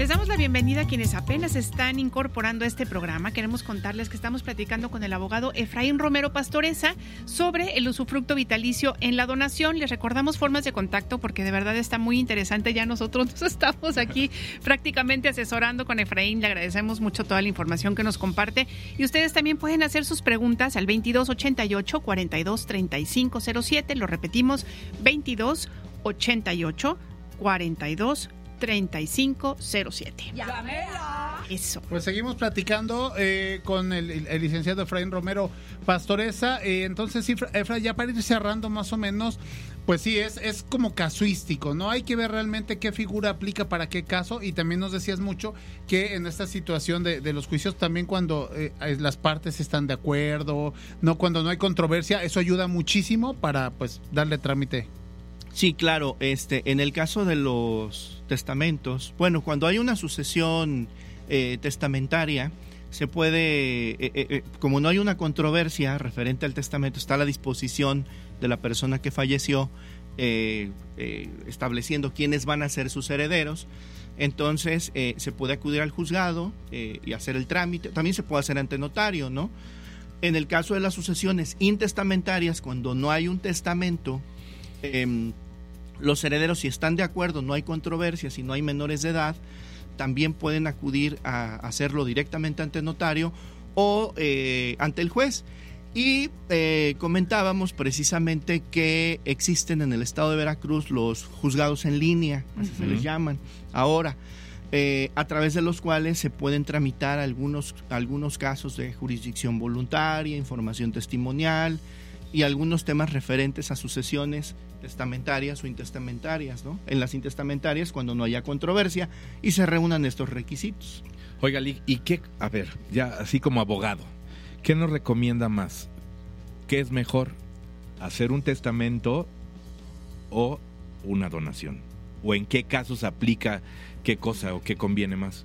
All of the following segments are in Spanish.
Les damos la bienvenida a quienes apenas están incorporando a este programa. Queremos contarles que estamos platicando con el abogado Efraín Romero Pastoreza sobre el usufructo vitalicio en la donación. Les recordamos formas de contacto porque de verdad está muy interesante. Ya nosotros nos estamos aquí prácticamente asesorando con Efraín. Le agradecemos mucho toda la información que nos comparte. Y ustedes también pueden hacer sus preguntas al 2288-423507. Lo repetimos, 2288-423507. 3507. Eso. Pues seguimos platicando con el licenciado Efraín Romero Pastoreza. Entonces, sí, Efra, ya para ir cerrando más o menos, pues sí, es como casuístico, ¿no? Hay que ver realmente qué figura aplica para qué caso, y también nos decías mucho que en esta situación de los juicios, también cuando las partes están de acuerdo, no, cuando no hay controversia, eso ayuda muchísimo para, pues, darle trámite. Sí, claro, en el caso de los testamentos, bueno, cuando hay una sucesión testamentaria, se puede, como no hay una controversia referente al testamento, está a la disposición de la persona que falleció, estableciendo quiénes van a ser sus herederos. Entonces se puede acudir al juzgado y hacer el trámite. También se puede hacer ante notario, ¿no? En el caso de las sucesiones intestamentarias, cuando no hay un testamento, los herederos, si están de acuerdo, no hay controversia, si no hay menores de edad, también pueden acudir a hacerlo directamente ante notario o ante el juez. Y comentábamos precisamente que existen en el estado de Veracruz los juzgados en línea, así se les llaman ahora, a través de los cuales se pueden tramitar algunos casos de jurisdicción voluntaria, información testimonial y algunos temas referentes a sucesiones testamentarias o intestamentarias, ¿no? En las intestamentarias, cuando no haya controversia y se reúnan estos requisitos. Oiga, ¿y qué? A ver, ya así como abogado, ¿qué nos recomienda más? ¿Qué es mejor, hacer un testamento o una donación? ¿O en qué casos aplica qué cosa o qué conviene más?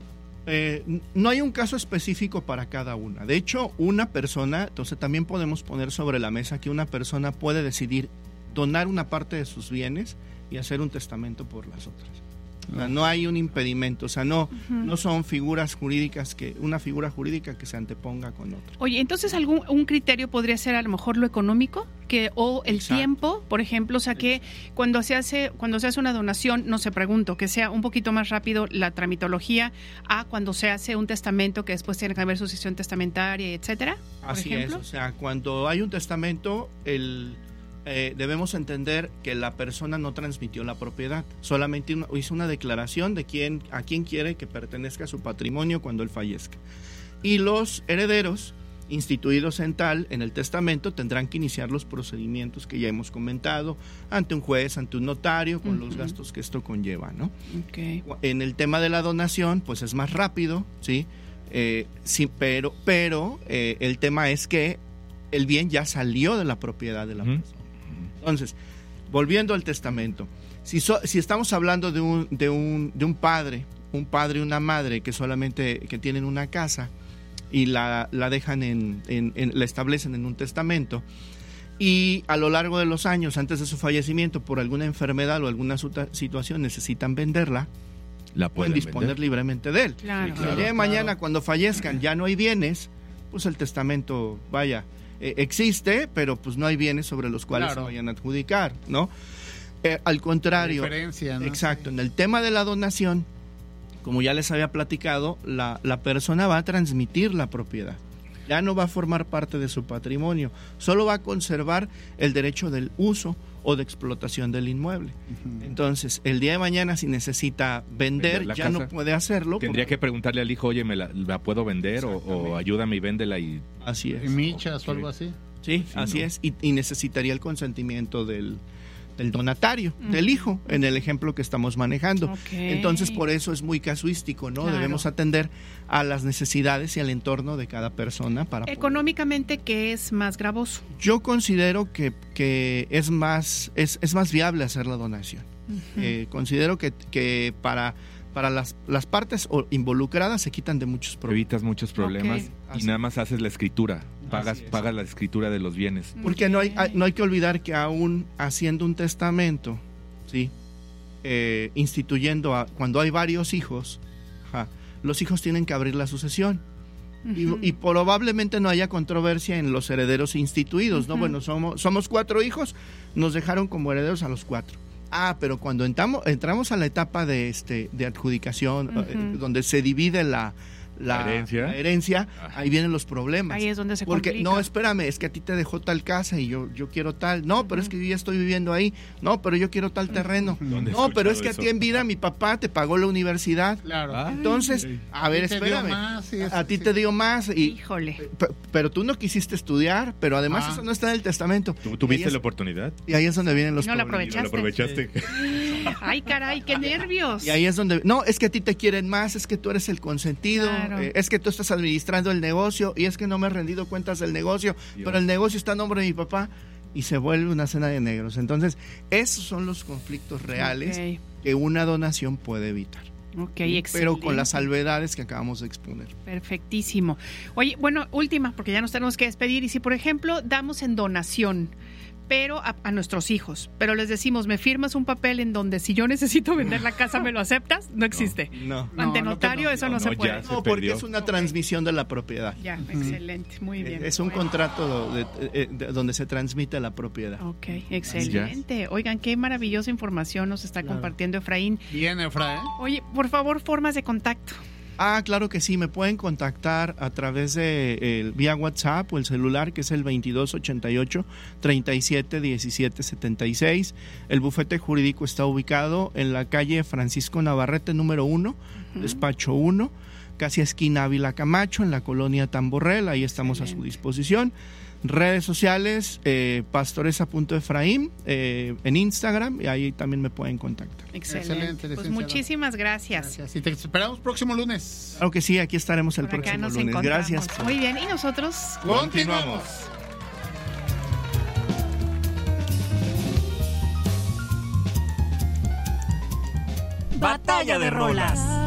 No hay un caso específico para cada una. De hecho, una persona, entonces también podemos poner sobre la mesa que una persona puede decidir donar una parte de sus bienes y hacer un testamento por las otras. O sea, no hay un impedimento, o sea, no son figuras jurídicas, una figura jurídica que se anteponga con otra. Oye, entonces un criterio podría ser a lo mejor lo económico, o el Exacto. tiempo, por ejemplo, o sea, que cuando se hace una donación, no sé, pregunto, que sea un poquito más rápido la tramitología a cuando se hace un testamento que después tiene que haber sucesión testamentaria, etcétera. Así es, o sea, cuando hay un testamento, debemos entender que la persona no transmitió la propiedad, solamente hizo una declaración de a quién quiere que pertenezca su patrimonio cuando él fallezca. Y los herederos instituidos en el testamento tendrán que iniciar los procedimientos que ya hemos comentado ante un juez, ante un notario, con los gastos que esto conlleva, ¿no? Okay. En el tema de la donación, pues es más rápido, ¿sí? Sí, pero el tema es que el bien ya salió de la propiedad de la persona. Entonces, volviendo al testamento, si estamos hablando de un padre y una madre que solamente que tienen una casa y la dejan la establecen en un testamento, y a lo largo de los años antes de su fallecimiento por alguna enfermedad o alguna situación necesitan venderla, la pueden disponer libremente de él. Claro. Si el día de mañana cuando fallezcan ya no hay bienes, pues el testamento existe, pero pues no hay bienes sobre los cuales se vayan a adjudicar, ¿no? Al contrario, ¿no? Exacto, en el tema de la donación, como ya les había platicado, la persona va a transmitir la propiedad, ya no va a formar parte de su patrimonio, solo va a conservar el derecho del uso o de explotación del inmueble. Entonces, el día de mañana, si necesita vender, ya no puede hacerlo. Tendría que preguntarle al hijo, oye, ¿la puedo vender? O ayúdame y véndela. Así es. ¿Y michas o algo así? Sí, así es. Y necesitaría el consentimiento del donatario, del hijo, en el ejemplo que estamos manejando. Okay. Entonces, por eso es muy casuístico, ¿no? Claro. Debemos atender a las necesidades y al entorno de cada persona para económicamente, ¿qué es más gravoso? Yo considero que es más viable hacer la donación. Considero que para las partes involucradas se quitan de muchos problemas. Evitas muchos problemas y nada más haces la escritura, pagas la escritura de los bienes. Porque no hay que olvidar que aún haciendo un testamento, ¿sí? Instituyendo cuando hay varios hijos, Ajá. Los hijos tienen que abrir la sucesión. Y probablemente no haya controversia en los herederos instituidos, ¿no? Bueno, somos 4 hijos, nos dejaron como herederos a los 4. Pero cuando entramos a la etapa de adjudicación, donde se divide la herencia, ahí vienen los problemas. Ahí es donde se Porque, complica. no, espérame, es que a ti te dejó tal casa y yo quiero tal. No, pero es que yo ya estoy viviendo ahí. No, pero yo quiero tal terreno. No, pero es que a ti en vida mi papá te pagó la universidad. Claro. Entonces, a ver, espérame. A ti te dio más. Híjole. Pero tú no quisiste estudiar, pero además eso no está en el testamento. ¿Tú tuviste la oportunidad? Y ahí es donde vienen los No la problemas. ¿Y no lo aprovechaste? Ay, caray, qué nervios. Y ahí es donde, no, es que a ti te quieren más, es que tú eres el consentido, Claro. Es que tú estás administrando el negocio y es que no me he rendido cuentas del negocio, pero el negocio está a nombre de mi papá y se vuelve una cena de negros. Entonces, esos son los conflictos reales que una donación puede evitar. Ok, excelente. Pero con las salvedades que acabamos de exponer. Perfectísimo. Oye, bueno, última, porque ya nos tenemos que despedir. Y si, por ejemplo, damos en donación, pero a nuestros hijos, pero les decimos, me firmas un papel en donde si yo necesito vender la casa, ¿me lo aceptas? No existe. No. Ante No, notario eso no se ya puede. se No, porque perdió. es una transmisión de la propiedad. Ya, excelente, muy bien. Es un Bueno. contrato donde se transmite la propiedad. Ok, excelente. Oigan, qué maravillosa información nos está compartiendo Efraín. Bien, Efra, ¿eh? Oye, por favor, formas de contacto. Claro que sí, me pueden contactar a través de vía WhatsApp o el celular, que es el 2288-371776. El bufete jurídico está ubicado en la calle Francisco Navarrete número 1, despacho 1, casi esquina Ávila Camacho, en la colonia Tamborrel. Ahí estamos a su disposición. Redes sociales, pastoresa.efraín en Instagram, y ahí también me pueden contactar. Excelente. Pues licenciado. muchísimas gracias. Gracias. Y te esperamos próximo lunes. Claro que sí, aquí estaremos el Por acá próximo nos lunes. encontramos. Gracias. Muy bien, y nosotros Continuamos. Batalla de Rolas.